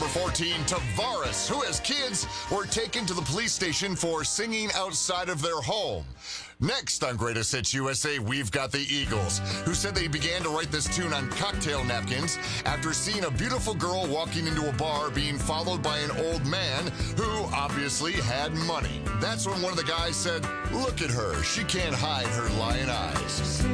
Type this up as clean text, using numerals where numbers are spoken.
14, Tavares, who has kids, were taken to the police station for singing outside of their home. Next on Greatest Hits USA, we've got the Eagles, who said they began to write this tune on cocktail napkins after seeing a beautiful girl walking into a bar being followed by an old man who obviously had money. That's when one of the guys said, "Look at her. She can't hide her lion eyes."